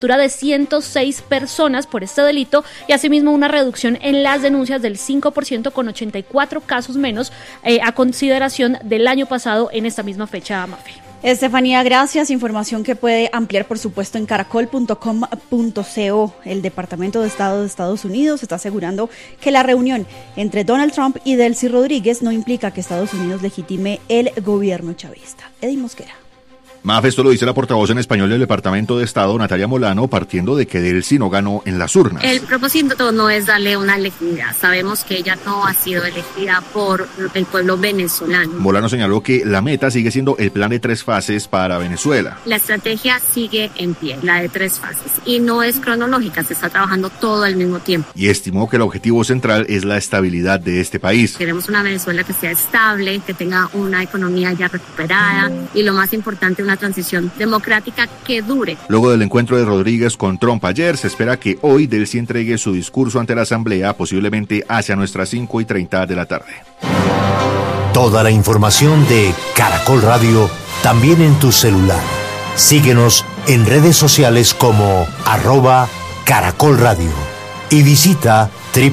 de 106 personas por este delito y asimismo una reducción en las denuncias del 5% con 84 casos menos a consideración del año pasado en esta misma fecha, Mafe. Estefanía, gracias. Información que puede ampliar, por supuesto, en caracol.com.co. El Departamento de Estado de Estados Unidos está asegurando que la reunión entre Donald Trump y Delcy Rodríguez no implica que Estados Unidos legitime el gobierno chavista. Eddy Mosquera. Maf, esto lo dice la portavoz en español del Departamento de Estado, Natalia Molano, partiendo de que Delcy no ganó en las urnas. El propósito no es darle una legitimidad. Sabemos que ella no ha sido elegida por el pueblo venezolano. Molano señaló que la meta sigue siendo el plan de 3 fases para Venezuela. La estrategia sigue en pie, la de 3 fases, y no es cronológica, se está trabajando todo al mismo tiempo. Y estimó que el objetivo central es la estabilidad de este país. Queremos una Venezuela que sea estable, que tenga una economía ya recuperada y lo más importante, una transición democrática que dure. Luego del encuentro de Rodríguez con Trump ayer, se espera que hoy Delcy entregue su discurso ante la Asamblea, posiblemente hacia nuestras 5:30 de la tarde. Toda la información de Caracol Radio también en tu celular. Síguenos en redes sociales como @Caracol Radio y visita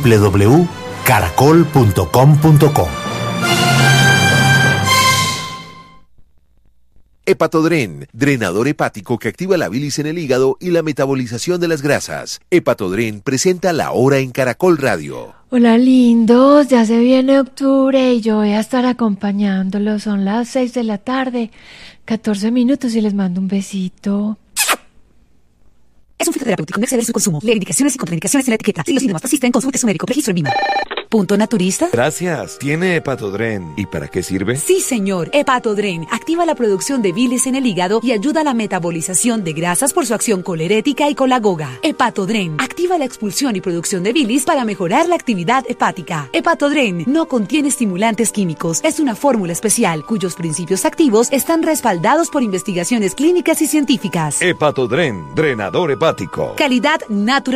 www.caracol.com.co. Hepatodren, drenador hepático que activa la bilis en el hígado y la metabolización de las grasas. Hepatodren presenta La Hora en Caracol Radio. Hola lindos, ya se viene octubre y yo voy a estar acompañándolos. Son las 6 de la tarde, 14 minutos y les mando un besito. Es un fitoterapéutico, no exceder su consumo. Lee indicaciones y contraindicaciones en la etiqueta. Si los síntomas persisten, consulte a su médico. Registro en Lima. ¿Punto naturista? Gracias. ¿Tiene Hepatodren? ¿Y para qué sirve? Sí, señor. Hepatodren activa la producción de bilis en el hígado y ayuda a la metabolización de grasas por su acción colerética y colagoga. Hepatodren activa la expulsión y producción de bilis para mejorar la actividad hepática. Hepatodren no contiene estimulantes químicos. Es una fórmula especial cuyos principios activos están respaldados por investigaciones clínicas y científicas. Hepatodren, drenador hepático. Calidad natural.